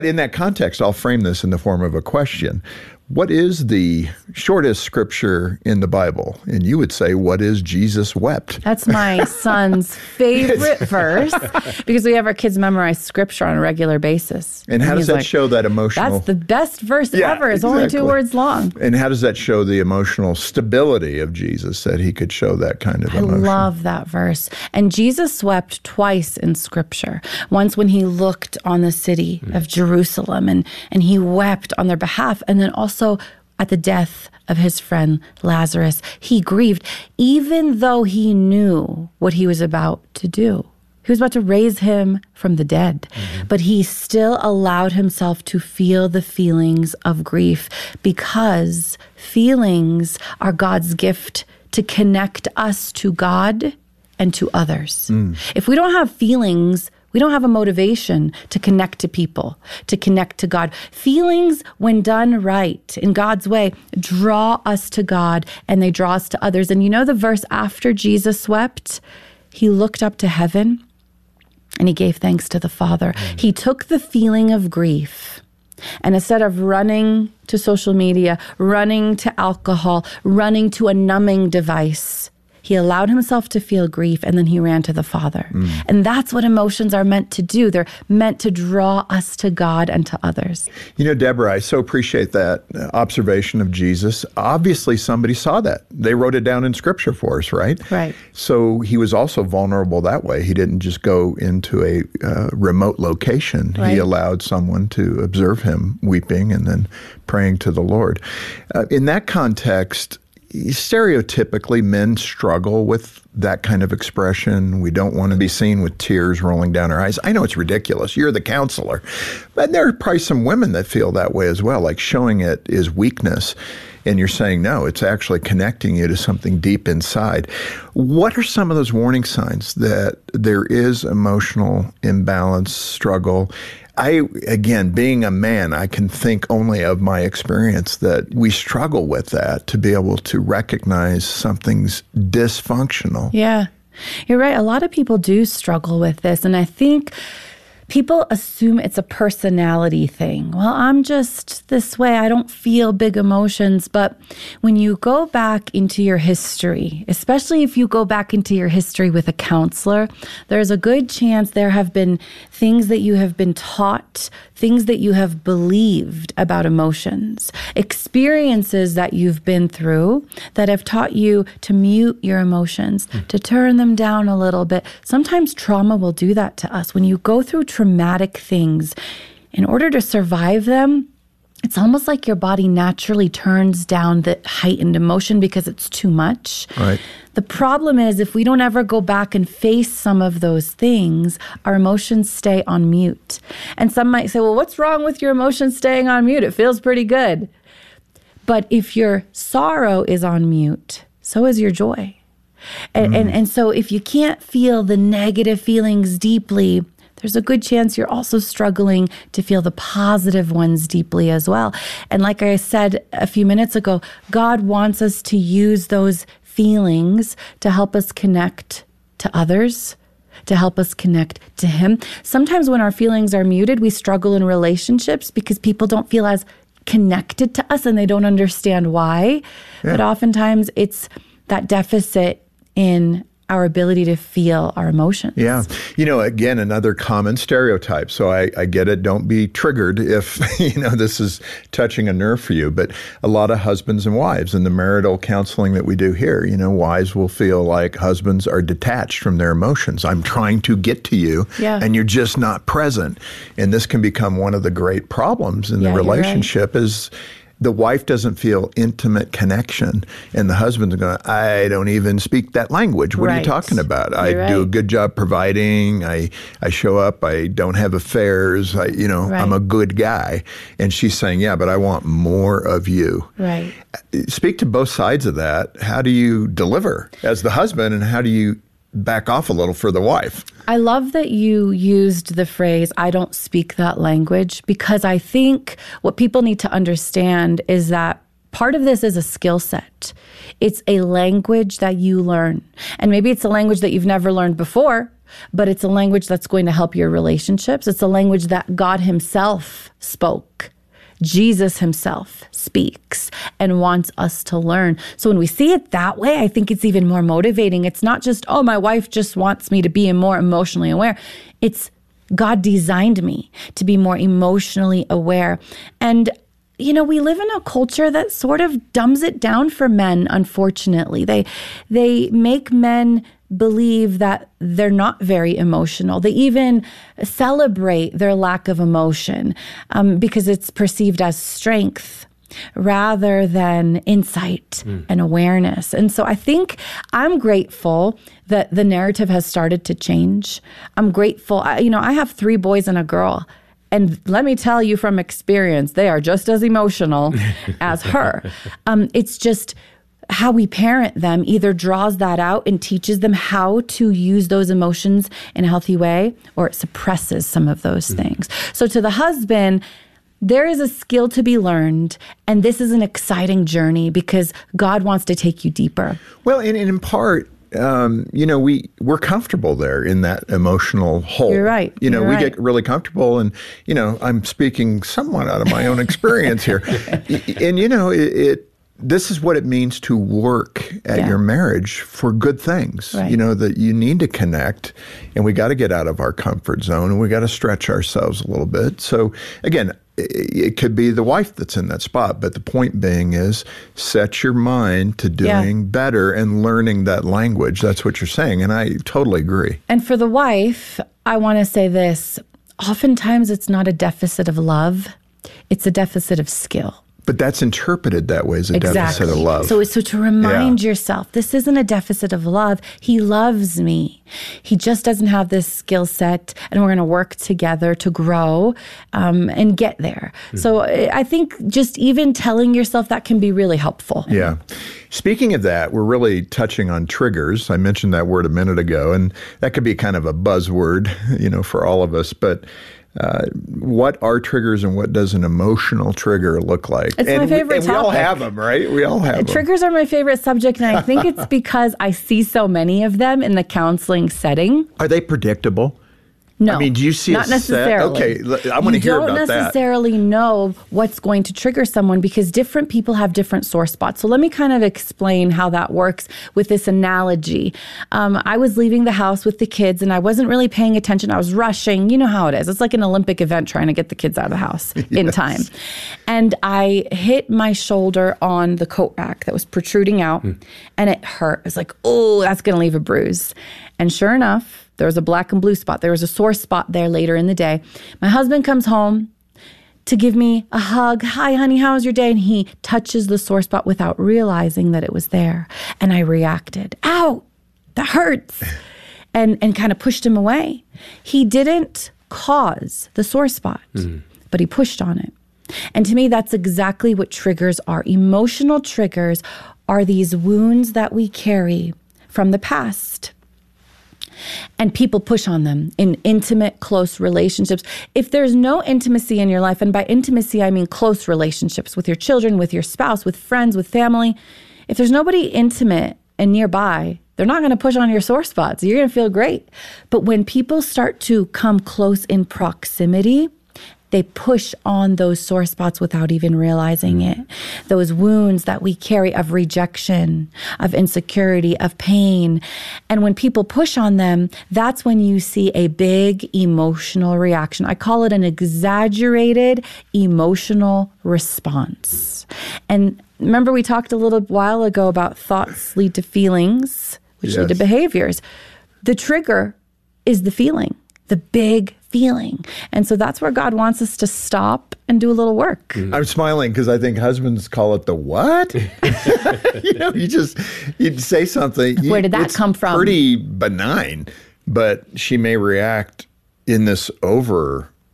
In that context, I'll frame this in the form of a question. What is the shortest scripture in the Bible? And you would say, what is Jesus wept? That's my son's favorite verse because we have our kids memorize scripture on a regular basis. And how does that show that emotional? That's the best verse ever. It's only 2 words long. And how does that show the emotional stability of Jesus, that he could show that kind of emotion? I love that verse. And Jesus wept twice in scripture. Once when he looked on the city of Jerusalem and he wept on their behalf. And then also at the death of his friend Lazarus, he grieved, even though he knew what he was about to do. He was about to raise him from the dead, but he still allowed himself to feel the feelings of grief, because feelings are God's gift to connect us to God and to others. If we don't have feelings, we don't have a motivation to connect to people, to connect to God. Feelings, when done right, in God's way, draw us to God and they draw us to others. And you know the verse after Jesus wept? He looked up to heaven and he gave thanks to the Father. He took the feeling of grief, and instead of running to social media, running to alcohol, running to a numbing device, he allowed himself to feel grief, and then he ran to the Father. And that's what emotions are meant to do. They're meant to draw us to God and to others. You know, Deborah, I so appreciate that observation of Jesus. Obviously, somebody saw that. They wrote it down in Scripture for us, right? Right. So he was also vulnerable that way. He didn't just go into a remote location. Right. He allowed someone to observe him weeping and then praying to the Lord. In that context, stereotypically, men struggle with that kind of expression. We don't want to be seen with tears rolling down our eyes. I know it's ridiculous. You're the counselor. But there are probably some women that feel that way as well, like showing it is weakness. And you're saying, no, it's actually connecting you to something deep inside. What are some of those warning signs that there is emotional imbalance, struggle? Again, being a man, I can think only of my experience that we struggle with that, to be able to recognize something's dysfunctional. Yeah, you're right. A lot of people do struggle with this. And I think people assume it's a personality thing. Well, I'm just this way. I don't feel big emotions. But when you go back into your history, especially if you go back into your history with a counselor, there's a good chance there have been things that you have been taught, things that you have believed about emotions, experiences that you've been through that have taught you to mute your emotions, to turn them down a little bit. Sometimes trauma will do that to us. When you go through traumatic things, in order to survive them, it's almost like your body naturally turns down the heightened emotion because it's too much. Right. The problem is, if we don't ever go back and face some of those things, our emotions stay on mute. And some might say, well, what's wrong with your emotions staying on mute? It feels pretty good. But if your sorrow is on mute, so is your joy. And so if you can't feel the negative feelings deeply, there's a good chance you're also struggling to feel the positive ones deeply as well. And like I said a few minutes ago, God wants us to use those feelings to help us connect to others, to help us connect to Him. Sometimes when our feelings are muted, we struggle in relationships because people don't feel as connected to us and they don't understand why. Yeah. But oftentimes it's that deficit in our ability to feel our emotions. Yeah. You know, again, another common stereotype. So I get it. Don't be triggered if, this is touching a nerve for you. But a lot of husbands and wives in the marital counseling that we do here, wives will feel like husbands are detached from their emotions. I'm trying to get to you and you're just not present. And this can become one of the great problems in the relationship is the wife doesn't feel intimate connection, and the husband's going, I don't even speak that language. What are you talking about? I do a good job providing. I show up. I don't have affairs. I'm a good guy. And she's saying, yeah, but I want more of you. Right. Speak to both sides of that. How do you deliver as the husband, and how do you back off a little for the wife? I love that you used the phrase, I don't speak that language, because I think what people need to understand is that part of this is a skill set. It's a language that you learn. And maybe it's a language that you've never learned before, but it's a language that's going to help your relationships. It's a language that God himself spoke. Jesus himself speaks and wants us to learn. So when we see it that way, I think it's even more motivating. It's not just, oh, my wife just wants me to be more emotionally aware. It's God designed me to be more emotionally aware. And we live in a culture that sort of dumbs it down for men, unfortunately. They make men believe that they're not very emotional. They even celebrate their lack of emotion because it's perceived as strength rather than insight and awareness. And so I think I'm grateful that the narrative has started to change. I'm grateful. I have 3 boys and a girl. And let me tell you from experience, they are just as emotional as her. It's just how we parent them either draws that out and teaches them how to use those emotions in a healthy way, or it suppresses some of those things. So to the husband, there is a skill to be learned, and this is an exciting journey because God wants to take you deeper. Well, and in part, we're comfortable there in that emotional hole. You're right. We get really comfortable, and, I'm speaking somewhat out of my own experience here. And, this is what it means to work at your marriage for good things. Right. That you need to connect, and we got to get out of our comfort zone, and we got to stretch ourselves a little bit. So again, it could be the wife that's in that spot, but the point being is set your mind to doing better and learning that language. That's what you're saying, and I totally agree. And for the wife, I want to say this. Oftentimes, it's not a deficit of love. It's a deficit of skill. But that's interpreted that way as a deficit of love. So to remind yourself, this isn't a deficit of love. He loves me. He just doesn't have this skill set, and we're going to work together to grow and get there. So I think just even telling yourself that can be really helpful. Yeah. Speaking of that, we're really touching on triggers. I mentioned that word a minute ago, and that could be kind of a buzzword, for all of us. But what are triggers, and what does an emotional trigger look like? It's my favorite topic. We all have them, right? We all have them. Triggers are my favorite subject, and I think it's because I see so many of them in the counseling setting. Are they predictable? No. I mean, do you see not necessarily. Okay, I want to hear about that. You don't necessarily know what's going to trigger someone because different people have different sore spots. So let me kind of explain how that works with this analogy. I was leaving the house with the kids and I wasn't really paying attention. I was rushing. You know how it is. It's like an Olympic event trying to get the kids out of the house in time. And I hit my shoulder on the coat rack that was protruding out and it hurt. It was like, oh, that's going to leave a bruise. And sure enough, there was a black and blue spot. There was a sore spot there later in the day. My husband comes home to give me a hug. Hi, honey, how was your day? And he touches the sore spot without realizing that it was there. And I reacted, ow, that hurts. And kind of pushed him away. He didn't cause the sore spot, but he pushed on it. And to me, that's exactly what triggers are. Emotional triggers are these wounds that we carry from the past. And people push on them in intimate, close relationships. If there's no intimacy in your life, and by intimacy, I mean close relationships with your children, with your spouse, with friends, with family. If there's nobody intimate and nearby, they're not going to push on your sore spots. You're going to feel great. But when people start to come close in proximity, they push on those sore spots without even realizing it. Those wounds that we carry of rejection, of insecurity, of pain. And when people push on them, that's when you see a big emotional reaction. I call it an exaggerated emotional response. And remember, we talked a little while ago about thoughts lead to feelings, which lead to behaviors. The trigger is the feeling, the big feeling. And so that's where God wants us to stop and do a little work. I'm smiling because I think husbands call it the what? You'd say something. Where did that come from? Pretty benign, but she may react in this over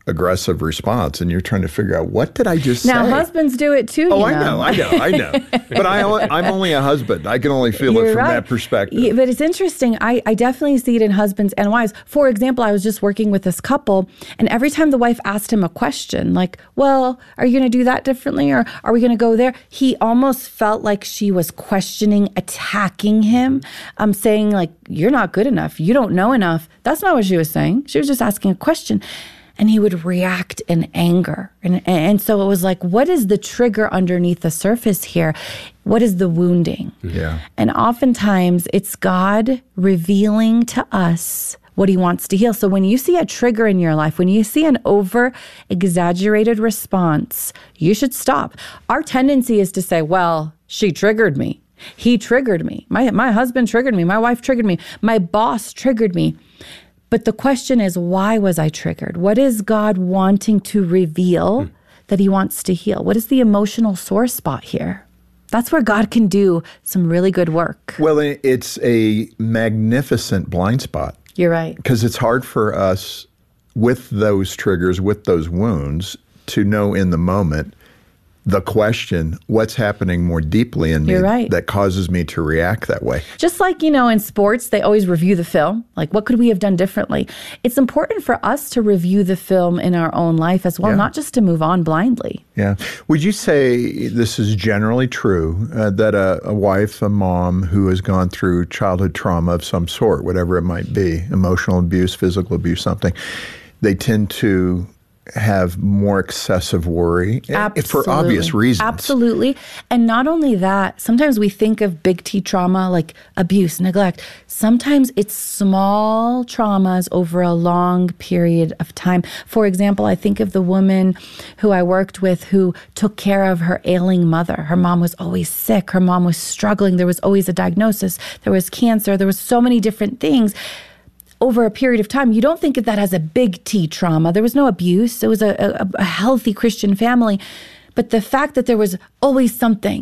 aggressive response, and you're trying to figure out, what did I just Now, say? husbands do it too. I know. But I'm only a husband. I can only feel it from that perspective. Yeah, but it's interesting. I definitely see it in husbands and wives. For example, I was just working with this couple, and every time the wife asked him a question, like, well, are you going to do that differently, or are we going to go there? He almost felt like she was questioning, attacking him, saying like, you're not good enough. You don't know enough. That's not what she was saying. She was just asking a question. And he would react in anger. And so it was like, what is the trigger underneath the surface here? What is the wounding? Yeah. And oftentimes it's God revealing to us what he wants to heal. So when you see a trigger in your life, when you see an over-exaggerated response, you should stop. Our tendency is to say, well, she triggered me. He triggered me. My husband triggered me. My wife triggered me. My boss triggered me. But the question is, why was I triggered? What is God wanting to reveal that he wants to heal? What is the emotional sore spot here? That's where God can do some really good work. Well, it's a magnificent blind spot. You're right. Because it's hard for us with those triggers, with those wounds, to know in the moment the question, what's happening more deeply in me that causes me to react that way? Just like, in sports, they always review the film. Like, what could we have done differently? It's important for us to review the film in our own life as well, not just to move on blindly. Yeah. Would you say this is generally true, that a wife, a mom who has gone through childhood trauma of some sort, whatever it might be, emotional abuse, physical abuse, something, they tend to have more excessive worry for obvious reasons. Absolutely. And not only that, sometimes we think of big T trauma like abuse, neglect. Sometimes it's small traumas over a long period of time. For example, I think of the woman who I worked with who took care of her ailing mother. Her mom was always sick. Her mom was struggling. There was always a diagnosis. There was cancer. There was so many different things. Over a period of time, you don't think of that as a big T trauma. There was no abuse. It was a healthy Christian family. But the fact that there was always something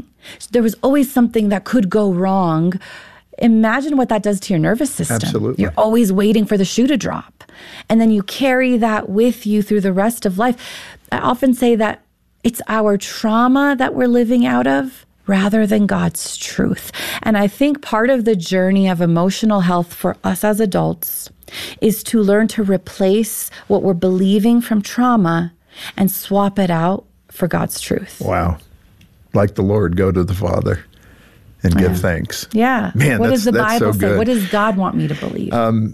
that could go wrong, imagine what that does to your nervous system. Absolutely. You're always waiting for the shoe to drop. And then you carry that with you through the rest of life. I often say that it's our trauma that we're living out of rather than God's truth. And I think part of the journey of emotional health for us as adults is to learn to replace what we're believing from trauma and swap it out for God's truth. Wow. Like the Lord, go to the Father and give thanks. Yeah. Man, what does the Bible so say? good. What does God want me to believe?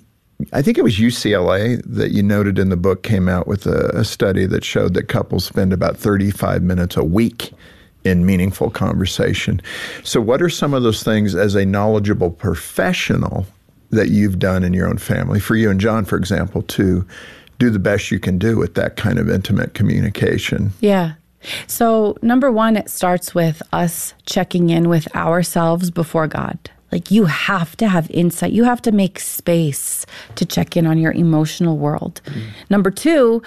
I think it was UCLA that you noted in the book came out with a study that showed that couples spend about 35 minutes a week in meaningful conversation. So what are some of those things as a knowledgeable professional that you've done in your own family, for you and John, for example, to do the best you can do with that kind of intimate communication? Yeah. So number one, it starts with us checking in with ourselves before God. Like, you have to have insight. You have to make space to check in on your emotional world. Number two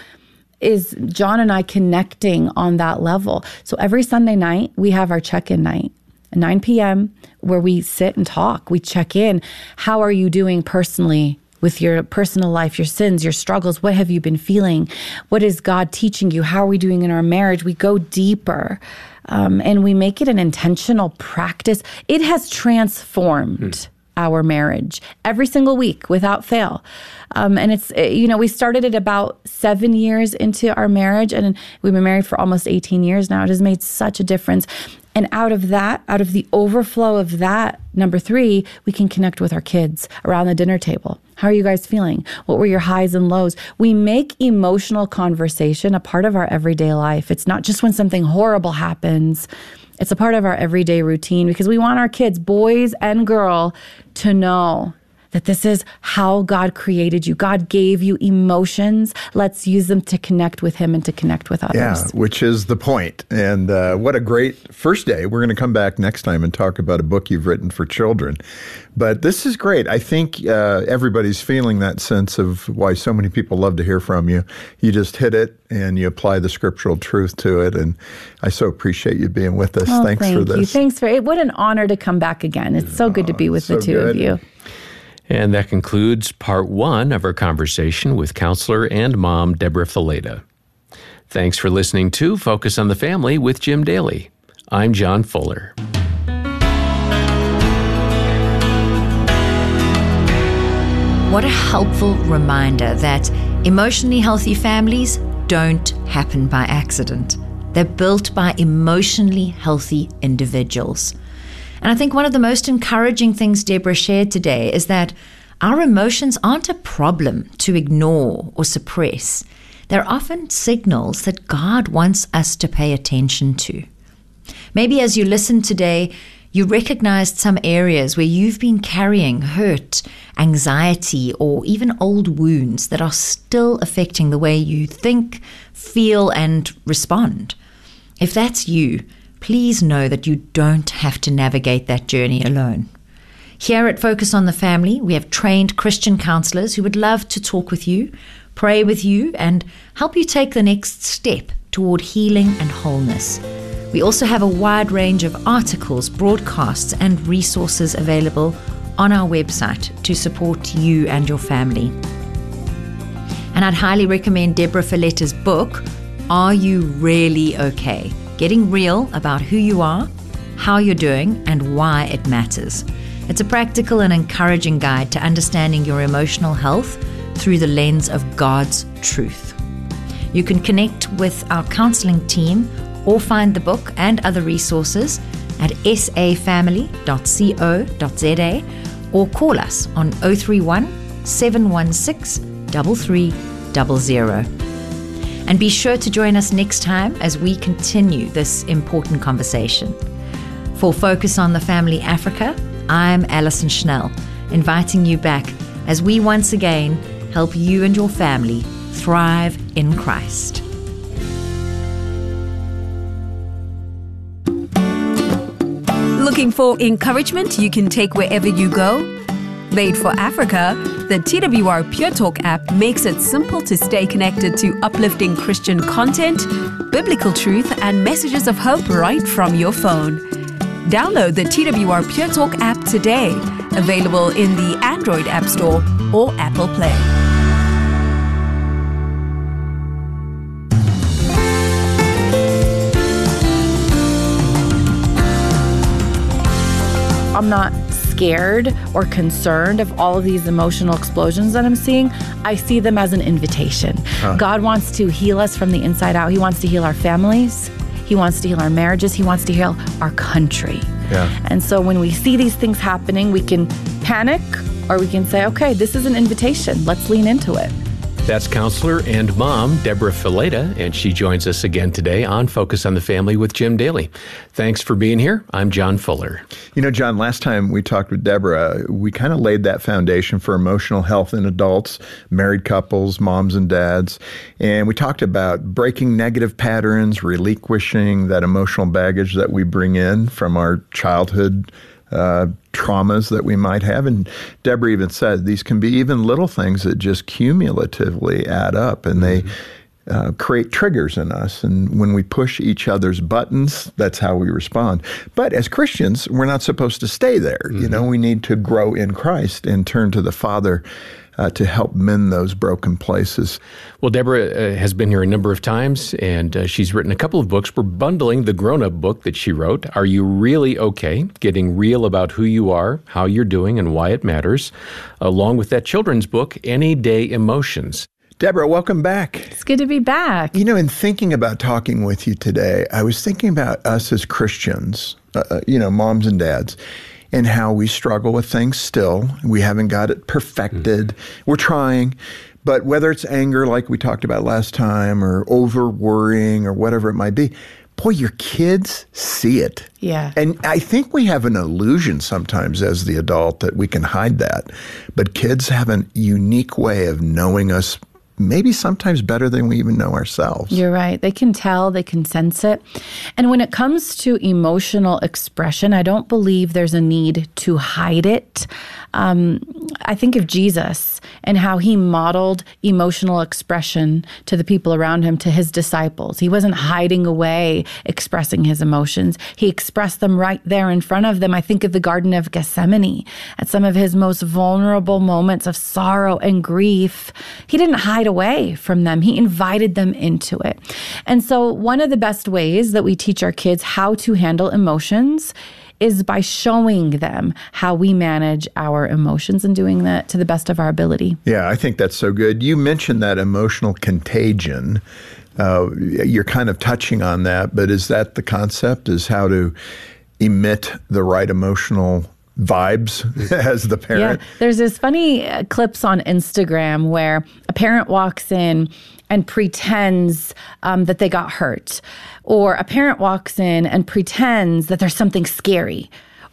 is John and I connecting on that level. So every Sunday night, we have our check-in night at 9 p.m. where we sit and talk. We check in. How are you doing personally with your personal life, your sins, your struggles? What have you been feeling? What is God teaching you? How are we doing in our marriage? We go deeper. And we make it an intentional practice. It has transformed our marriage every single week without fail. And it's, we started it about 7 years into our marriage, and we've been married for almost 18 years now. It has made such a difference. And out of the overflow of that, number three, we can connect with our kids around the dinner table. How are you guys feeling? What were your highs and lows? We make emotional conversation a part of our everyday life. It's not just when something horrible happens. It's a part of our everyday routine because we want our kids, boys and girls, to know that this is how God created you. God gave you emotions. Let's use them to connect with him and to connect with others. Yeah, which is the point. And what a great first day. We're going to come back next time and talk about a book you've written for children. But this is great. I think everybody's feeling that sense of why so many people love to hear from you. You just hit it and you apply the scriptural truth to it. And I so appreciate you being with us. Thanks for this. Thanks for it. What an honor to come back again. It's so good to be with the two of you. And that concludes part one of our conversation with counselor and mom, Deborah Fileta. Thanks for listening to Focus on the Family with Jim Daly. I'm John Fuller. What a helpful reminder that emotionally healthy families don't happen by accident. They're built by emotionally healthy individuals. And I think one of the most encouraging things Deborah shared today is that our emotions aren't a problem to ignore or suppress. They're often signals that God wants us to pay attention to. Maybe as you listen today, you recognized some areas where you've been carrying hurt, anxiety, or even old wounds that are still affecting the way you think, feel, and respond. If that's you, please know that you don't have to navigate that journey alone. Here at Focus on the Family, we have trained Christian counselors who would love to talk with you, pray with you, and help you take the next step toward healing and wholeness. We also have a wide range of articles, broadcasts, and resources available on our website to support you and your family. And I'd highly recommend Deborah Folletta's book, Are You Really Okay? Getting Real About Who You Are, How You're Doing, and Why It Matters. It's a practical and encouraging guide to understanding your emotional health through the lens of God's truth. You can connect with our counseling team or find the book and other resources at safamily.co.za or call us on 031 716 3300. And be sure to join us next time as we continue this important conversation. For Focus on the Family Africa, I'm Alison Schnell, inviting you back as we once again help you and your family thrive in Christ. Looking for encouragement you can take wherever you go? Made for Africa, the TWR Pure Talk app makes it simple to stay connected to uplifting Christian content, biblical truth, and messages of hope right from your phone. Download the TWR Pure Talk app today, available in the Android App Store or Apple Play. I'm not scared or concerned of all of these emotional explosions that I'm seeing. I see them as an invitation. God wants to heal us from the inside out. He wants to heal our families. He wants to heal our marriages. He wants to heal our country. Yeah. And so when we see these things happening, we can panic or we can say, okay, this is an invitation. Let's lean into it. That's counselor and mom, Deborah Folletta, and she joins us again today on Focus on the Family with Jim Daly. Thanks for being here. I'm John Fuller. You know, John, last time we talked with Deborah, we kind of laid that foundation for emotional health in adults, married couples, moms and dads. And we talked about breaking negative patterns, relinquishing that emotional baggage that we bring in from our childhood traumas that we might have. And Deborah even said these can be even little things that just cumulatively add up, and they create triggers in us. And when we push each other's buttons, that's how we respond. But as Christians, we're not supposed to stay there. Mm-hmm. You know, we need to grow in Christ and turn to the Father to help mend those broken places. Well, Deborah has been here a number of times, and she's written a couple of books. We're bundling the grown-up book that she wrote, Are You Really Okay? Getting Real About Who You Are, How You're Doing, and Why It Matters, along with that children's book, Any Day Emotions. Deborah, welcome back. It's good to be back. You know, in thinking about talking with you today, I was thinking about us as Christians, moms and dads, and how we struggle with things still. We haven't got it perfected. We're trying. But whether it's anger, like we talked about last time, or over worrying, or whatever it might be, boy, your kids see it. Yeah. And I think we have an illusion sometimes as the adult that we can hide that. But kids have a unique way of knowing us maybe sometimes better than we even know ourselves. You're right. They can tell, they can sense it. And when it comes to emotional expression, I don't believe there's a need to hide it. I think of Jesus and how he modeled emotional expression to the people around him, to his disciples. He wasn't hiding away expressing his emotions. He expressed them right there in front of them. I think of the Garden of Gethsemane at some of his most vulnerable moments of sorrow and grief. He didn't hide hide away from them. He invited them into it. And so one of the best ways that we teach our kids how to handle emotions is by showing them how we manage our emotions and doing that to the best of our ability. Yeah, I think that's so good. You mentioned that emotional contagion. You're kind of touching on that, but is that the concept, is how to emit the right emotional vibes as the parent? Yeah, there's this funny clips on Instagram where a parent walks in and pretends that they got hurt, or a parent walks in and pretends that there's something scary,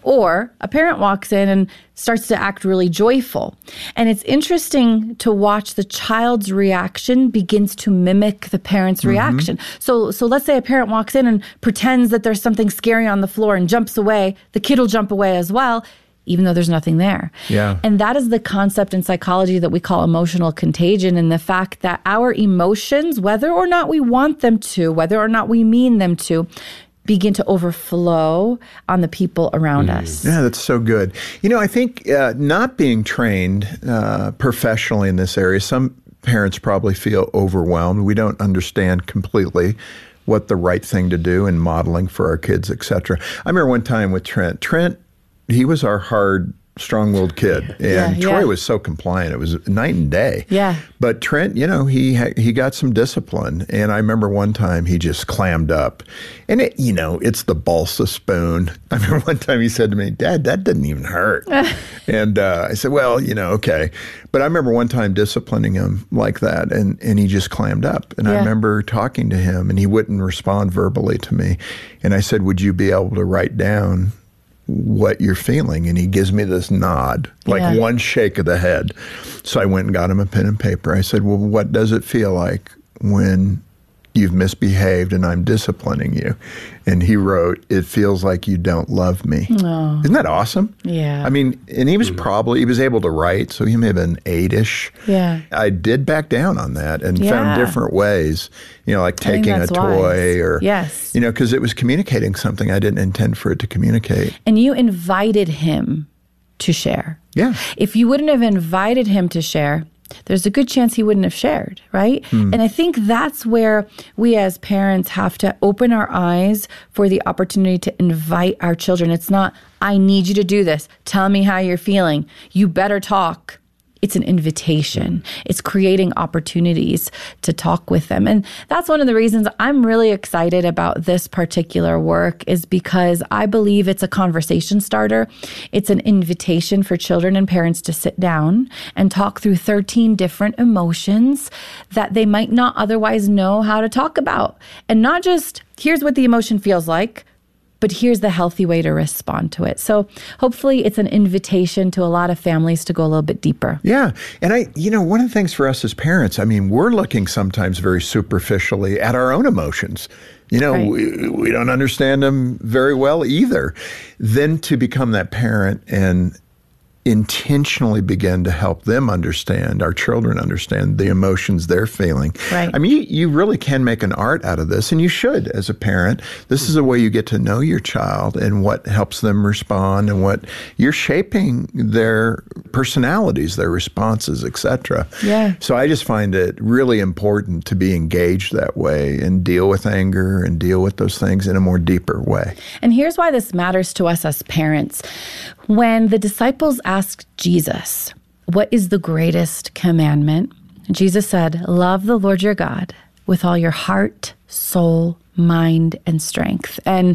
or a parent walks in and starts to act really joyful. And it's interesting to watch the child's reaction begins to mimic the parent's reaction. So let's say a parent walks in and pretends that there's something scary on the floor and jumps away. The kid will jump away as well, even though there's nothing there. Yeah. And that is the concept in psychology that we call emotional contagion, and the fact that our emotions, whether or not we want them to, whether or not we mean them to, begin to overflow on the people around us. Yeah, that's so good. You know, I think not being trained professionally in this area, some parents probably feel overwhelmed. We don't understand completely what the right thing to do in modeling for our kids, et cetera. I remember one time with Trent. Trent, he was our hard, strong-willed kid, and Troy was so compliant. It was night and day. Yeah. But Trent, you know, he got some discipline, and I remember one time he just clammed up, and it, you know, it's the balsa spoon. I remember one time he said to me, "Dad, that didn't even hurt," and I said, "Well, you know, okay." But I remember one time disciplining him like that, and he just clammed up, and I remember talking to him, and he wouldn't respond verbally to me, and I said, "Would you be able to write down what you're feeling?" And he gives me this nod, like one shake of the head. So I went and got him a pen and paper. I said, "Well, what does it feel like when you've misbehaved and I'm disciplining you?" And he wrote, "It feels like you don't love me." Oh. Isn't that awesome? Yeah. I mean, and he was he was able to write, so he may have been 8-ish. Yeah. I did back down on that and found different ways, you know, like taking a toy or, you know, because it was communicating something I didn't intend for it to communicate. And you invited him to share. Yeah. If you wouldn't have invited him to share, there's a good chance he wouldn't have shared, right? And I think that's where we as parents have to open our eyes for the opportunity to invite our children. It's not, "I need you to do this. Tell me how you're feeling. You better talk." It's an invitation. It's creating opportunities to talk with them. And that's one of the reasons I'm really excited about this particular work, is because I believe it's a conversation starter. It's an invitation for children and parents to sit down and talk through 13 different emotions that they might not otherwise know how to talk about. And not just, here's what the emotion feels like, but here's the healthy way to respond to it. So hopefully it's an invitation to a lot of families to go a little bit deeper. Yeah. And you know, one of the things for us as parents, I mean, we're looking sometimes very superficially at our own emotions. You know, we don't understand them very well either. Then to become that parent and intentionally begin to help them understand, our children understand the emotions they're feeling. Right. I mean, you really can make an art out of this, and you should as a parent. This is a way you get to know your child and what helps them respond, and what you're shaping their personalities, their responses, etc. Yeah. So I just find it really important to be engaged that way and deal with anger and deal with those things in a more deeper way. And here's why this matters to us as parents. When the disciples asked Jesus, "What is the greatest commandment?" Jesus said, "Love the Lord your God with all your heart, soul, mind, and strength." And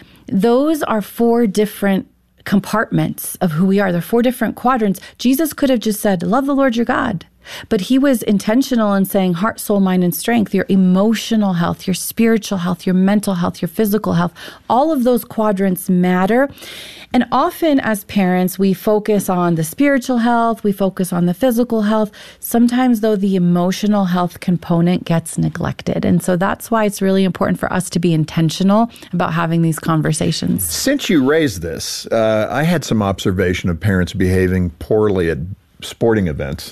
those are 4 different compartments of who we are. They're 4 different quadrants. Jesus could have just said, "Love the Lord your God." But he was intentional in saying heart, soul, mind, and strength, your emotional health, your spiritual health, your mental health, your physical health. All of those quadrants matter. And often as parents, we focus on the spiritual health, we focus on the physical health. Sometimes, though, the emotional health component gets neglected. And so that's why it's really important for us to be intentional about having these conversations. Since you raised this, I had some observation of parents behaving poorly at sporting events.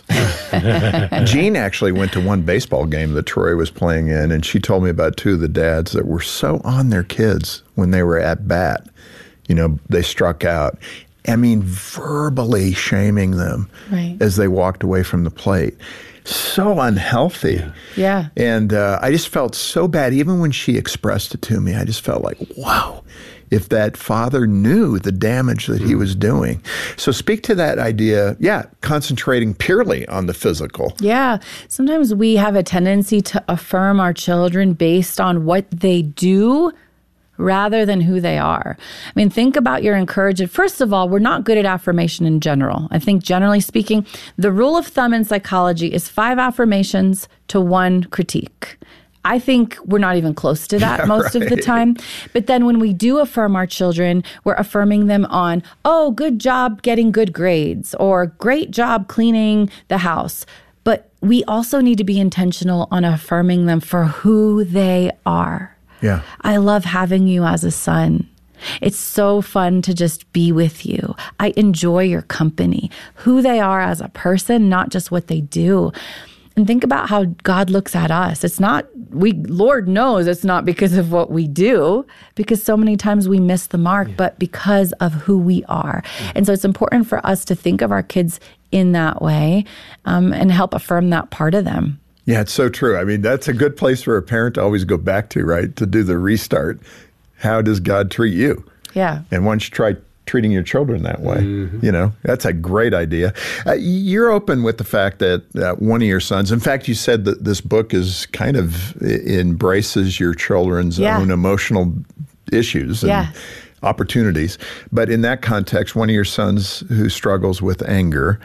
Jean actually went to one baseball game that Troy was playing in, and she told me about 2 of the dads that were so on their kids when they were at bat. You know, they struck out. I mean, verbally shaming them as they walked away from the plate. so unhealthy. Yeah. And I just felt so bad. Even when she expressed it to me, I just felt like, wow, if that father knew the damage that he was doing. So speak to that idea, concentrating purely on the physical. Yeah. Sometimes we have a tendency to affirm our children based on what they do rather than who they are. I mean, think about your encouragement. First of all, we're not good at affirmation in general. I think generally speaking, the rule of thumb in psychology is 5 affirmations to 1 critique. I think we're not even close to that most of the time. But then when we do affirm our children, we're affirming them on, oh, good job getting good grades, or great job cleaning the house. But we also need to be intentional on affirming them for who they are. Yeah. I love having you as a son. It's so fun to just be with you. I enjoy your company, who they are as a person, not just what they do. And think about how God looks at us. It's not, Lord knows it's not because of what we do, because so many times we miss the mark, but because of who we are. And so it's important for us to think of our kids in that way and help affirm that part of them. Yeah, it's so true. I mean, that's a good place for a parent to always go back to, right? To do the restart. How does God treat you? Yeah. And why don't you try treating your children that way? You know, that's a great idea. You're open with the fact that one of your sons, in fact, you said that this book is kind of embraces your children's own emotional issues and opportunities. But in that context, one of your sons who struggles with anger,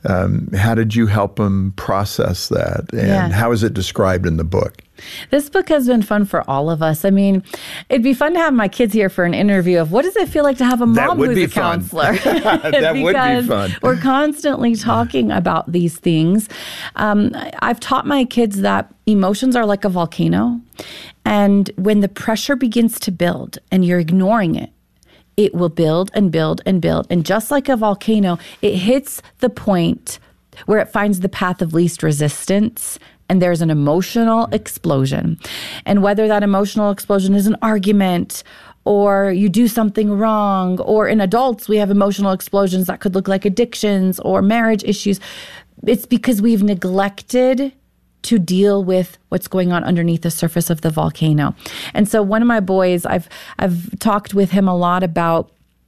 how did you help him process that? And how is it described in the book? This book has been fun for all of us. I mean, it'd be fun to have my kids here for an interview of what does it feel like to have a mom who's a counselor? That would be fun. We're constantly talking about these things. I've taught my kids that emotions are like a volcano. And when the pressure begins to build and you're ignoring it, it will build and build and build. And just like a volcano, it hits the point where it finds the path of least resistance and there's an emotional explosion. And whether that emotional explosion is an argument or you do something wrong, or in adults, we have emotional explosions that could look like addictions or marriage issues. It's because we've neglected to deal with what's going on underneath the surface of the volcano. And so one of my boys, I've talked with him a lot about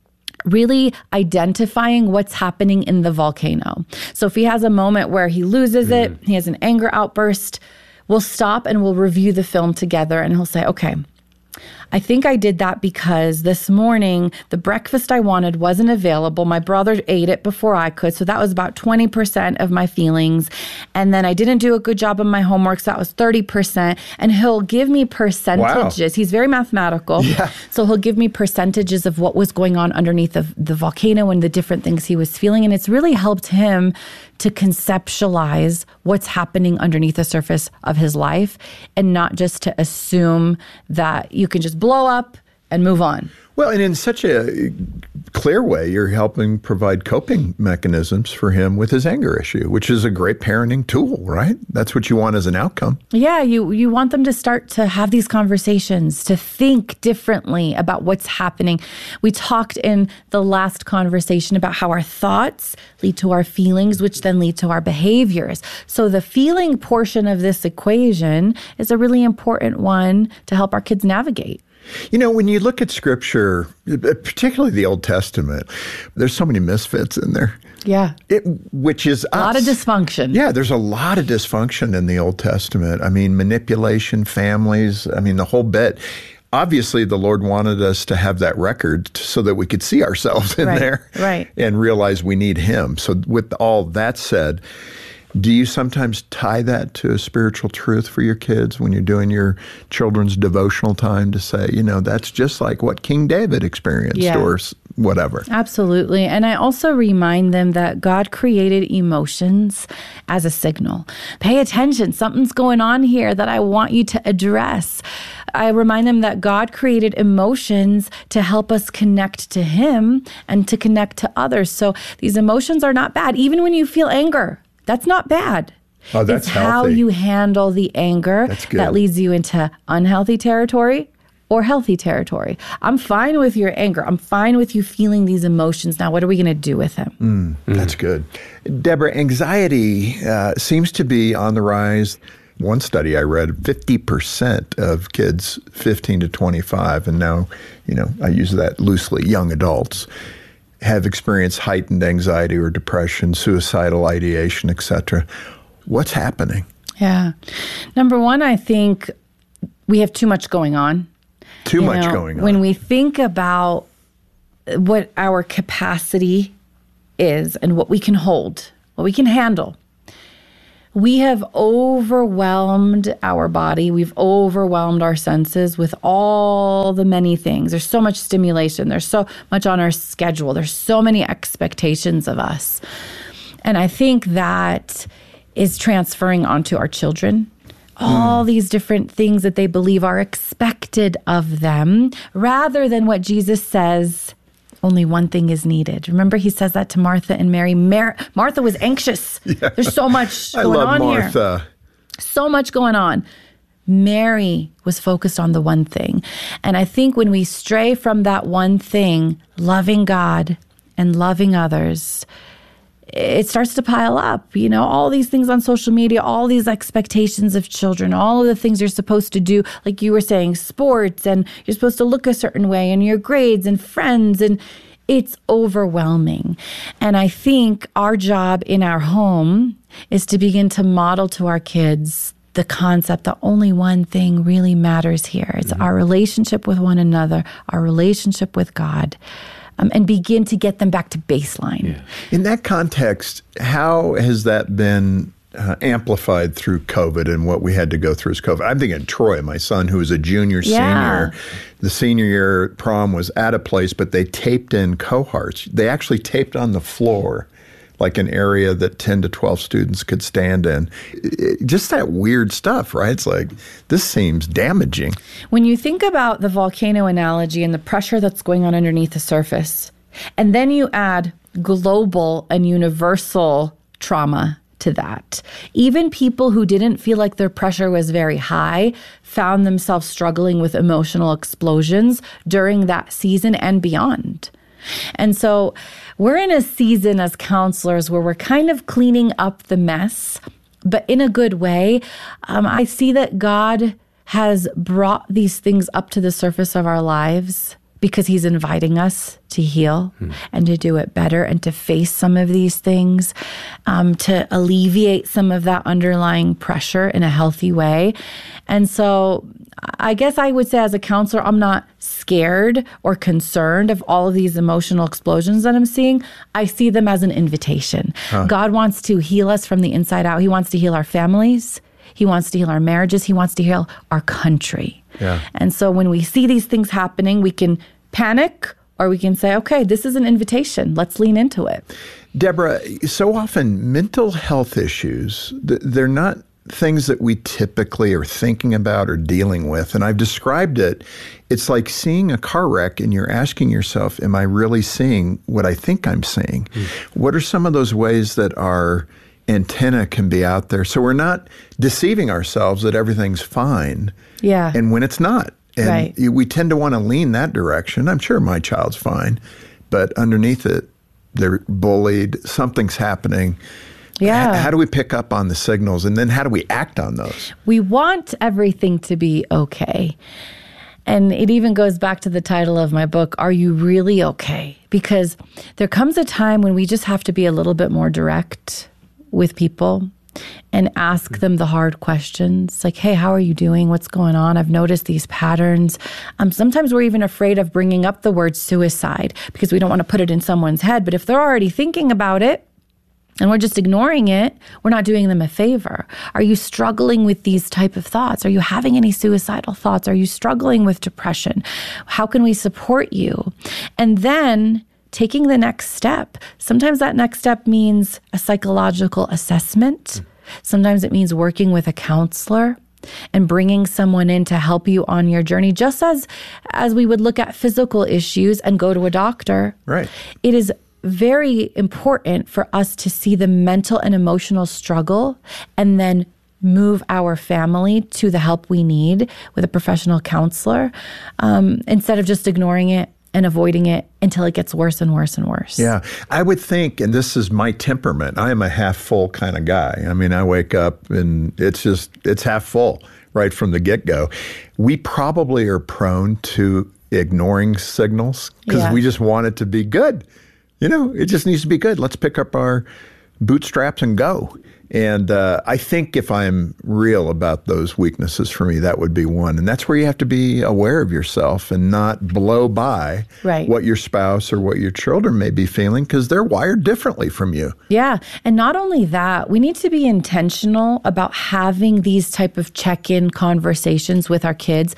really identifying what's happening in the volcano. So if he has a moment where he loses it, he has an anger outburst, we'll stop and we'll review the film together and he'll say, okay, I think I did that because this morning the breakfast I wanted wasn't available. My brother ate it before I could. So that was about 20% of my feelings. And then I didn't do a good job on my homework. So that was 30%. And he'll give me percentages. Wow. He's very mathematical. Yeah. So he'll give me percentages of what was going on underneath the volcano and the different things he was feeling. And it's really helped him to conceptualize what's happening underneath the surface of his life and not just to assume that you can just blow up and move on. Well, and in such a clear way, you're helping provide coping mechanisms for him with his anger issue, which is a great parenting tool, right? That's what you want as an outcome. Yeah, you want them to start to have these conversations, to think differently about what's happening. We talked in the last conversation about how our thoughts lead to our feelings, which then lead to our behaviors. So the feeling portion of this equation is a really important one to help our kids navigate. You know, when you look at Scripture, particularly the Old Testament, there's so many misfits in there. Yeah. Which is a lot of dysfunction. Yeah, there's a lot of dysfunction in the Old Testament. I mean, manipulation, families, I mean, the whole bit. Obviously, the Lord wanted us to have that record so that we could see ourselves in there and realize we need Him. So with all that said, do you sometimes tie that to a spiritual truth for your kids when you're doing your children's devotional time to say, you know, that's just like what King David experienced or whatever? Absolutely. And I also remind them that God created emotions as a signal. Pay attention. Something's going on here that I want you to address. I remind them that God created emotions to help us connect to Him and to connect to others. So these emotions are not bad. Even when you feel anger, that's not bad. Oh, that's it's how healthy. You handle the anger that leads you into unhealthy territory or healthy territory. I'm fine with your anger. I'm fine with you feeling these emotions. Now, what are we going to do with them? That's good. Deborah, anxiety seems to be on the rise. One study I read, 50% of kids 15 to 25, and now, I use that loosely, young adults, have experienced heightened anxiety or depression, suicidal ideation, etc. What's happening? Yeah. Number one, I think we have too much going on. Too much going on. When we think about what our capacity is and what we can hold, what we can handle, we have overwhelmed our body. We've overwhelmed our senses with all the many things. There's so much stimulation. There's so much on our schedule. There's so many expectations of us. And I think that is transferring onto our children. All these different things that they believe are expected of them, rather than what Jesus says, only one thing is needed. Remember, he says that to Martha and Mary. Martha was anxious. Yeah. There's so much going on Martha. Here. So much going on. Mary was focused on the one thing. And I think when we stray from that one thing, loving God and loving others, it starts to pile up, all these things on social media, all these expectations of children, all of the things you're supposed to do, like you were saying, sports, and you're supposed to look a certain way, and your grades and friends, and it's overwhelming. And I think our job in our home is to begin to model to our kids the concept that only one thing really matters here. It's our relationship with one another, our relationship with God. And begin to get them back to baseline. Yeah. In that context, how has that been amplified through COVID and what we had to go through as COVID? I'm thinking Troy, my son, who was a junior, senior. The senior year prom was at a place, but they taped in cohorts. They actually taped on the floor, like an area that 10 to 12 students could stand in. Just that weird stuff, right? It's like, this seems damaging. When you think about the volcano analogy and the pressure that's going on underneath the surface, and then you add global and universal trauma to that, even people who didn't feel like their pressure was very high found themselves struggling with emotional explosions during that season and beyond. And so we're in a season as counselors where we're kind of cleaning up the mess, but in a good way. I see that God has brought these things up to the surface of our lives because he's inviting us to heal and to do it better and to face some of these things, to alleviate some of that underlying pressure in a healthy way. And so I guess I would say as a counselor, I'm not scared or concerned of all of these emotional explosions that I'm seeing. I see them as an invitation. God wants to heal us from the inside out. He wants to heal our families. He wants to heal our marriages. He wants to heal our country. Yeah. And so when we see these things happening, we can panic or we can say, okay, this is an invitation. Let's lean into it. Deborah, so often mental health issues, they're not things that we typically are thinking about or dealing with. And I've described it. It's like seeing a car wreck and you're asking yourself, am I really seeing what I think I'm seeing? What are some of those ways that our antenna can be out there so we're not deceiving ourselves that everything's fine? Yeah. And when it's not. And right. We tend to want to lean that direction. I'm sure my child's fine, but underneath it, they're bullied, something's happening. Yeah. How do we pick up on the signals, and then how do we act on those? We want everything to be okay. And it even goes back to the title of my book, Are You Really Okay? Because there comes a time when we just have to be a little bit more direct with people and ask them the hard questions. Like, hey, how are you doing? What's going on? I've noticed these patterns. Sometimes we're even afraid of bringing up the word suicide because we don't want to put it in someone's head. But if they're already thinking about it, and we're just ignoring it, we're not doing them a favor. Are you struggling with these type of thoughts? Are you having any suicidal thoughts? Are you struggling with depression? How can we support you? And then taking the next step. Sometimes that next step means a psychological assessment. Sometimes it means working with a counselor and bringing someone in to help you on your journey, just as we would look at physical issues and go to a doctor. Right. It is very important for us to see the mental and emotional struggle and then move our family to the help we need with a professional counselor, instead of just ignoring it and avoiding it until it gets worse and worse and worse. Yeah, I would think, and this is my temperament, I am a half full kind of guy. I mean, I wake up and it's half full right from the get-go. We probably are prone to ignoring signals because we just want it to be good. It just needs to be good. Let's pick up our bootstraps and go. And I think if I'm real about those weaknesses for me, that would be one. And that's where you have to be aware of yourself and not blow by what your spouse or what your children may be feeling, because they're wired differently from you. Yeah. And not only that, we need to be intentional about having these type of check-in conversations with our kids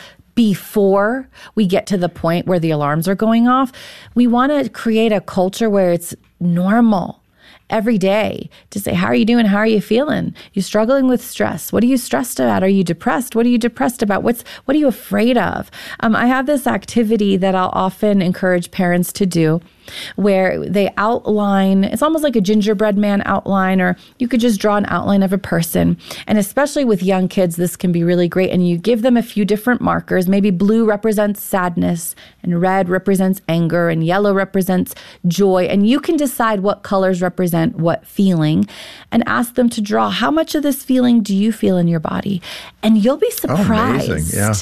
before we get to the point where the alarms are going off. We want to create a culture where it's normal every day to say, how are you doing? How are you feeling? You struggling with stress? What are you stressed about? Are you depressed? What are you depressed about? What are you afraid of? I have this activity that I'll often encourage parents to do where they outline, it's almost like a gingerbread man outline, or you could just draw an outline of a person. And especially with young kids, this can be really great. And you give them a few different markers. Maybe blue represents sadness, and red represents anger, and yellow represents joy. And you can decide what colors represent what feeling and ask them to draw, how much of this feeling do you feel in your body? And you'll be surprised. Oh, amazing. Yeah.